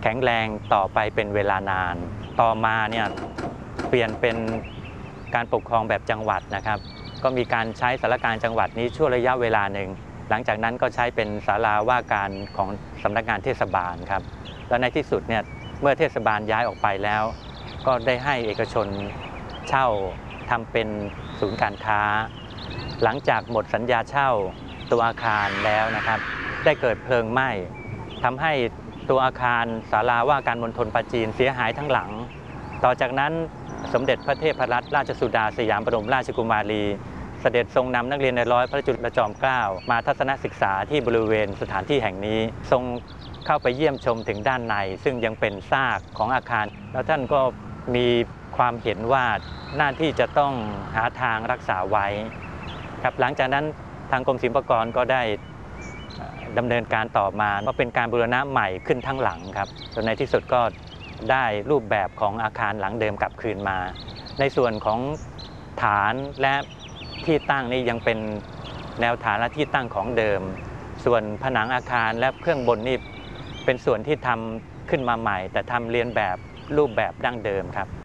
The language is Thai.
แข็งแรงต่อไปเป็นเวลานานต่อมาเนี่ยเปลี่ยนเป็นการปกครองแบบจังหวัดนะครับก็มีการใช้ศาลาการจังหวัดนี้ช่วงระยะเวลาหนึ่งหลังจากนั้นก็ใช้เป็นศาลาว่าการของสำนักงานเทศบาลครับแล้วในที่สุดเนี่ยเมื่อเทศบาลย้ายออกไปแล้วก็ได้ให้เอกชนเช่าทำเป็นศูนย์การค้าหลังจากหมดสัญญาเช่าตัวอาคารแล้วนะครับได้เกิดเพลิงไหม้ทำให้ตัวอาคารศาลาว่าการมณฑลปราจีนเสียหายทั้งหลังต่อจากนั้นสมเด็จพระเทพรัตนราชสุดาสยามบรมราชกุมารีเสด็จทรงนำนักเรียนในร้อยพระจุลจอมเกล้ามาทัศนศึกษาที่บริเวณสถานที่แห่งนี้ทรงเข้าไปเยี่ยมชมถึงด้านในซึ่งยังเป็นซากของอาคารแล้วท่านก็มีความเห็นว่าหน้าที่จะต้องหาทางรักษาไว้ครับหลังจากนั้นทางกรมศิลปากรก็ได้ดำเนินการต่อมาก็เป็นการบูรณะใหม่ขึ้นทั้งหลังครับจนในที่สุดก็ได้รูปแบบของอาคารหลังเดิมกลับคืนมาในส่วนของฐานและที่ตั้งนี้ยังเป็นแนวฐานและที่ตั้งของเดิมส่วนผนังอาคารและเครื่องบนนี่เป็นส่วนที่ทำขึ้นมาใหม่แต่ทำเลียนแบบรูปแบบดั้งเดิมครับ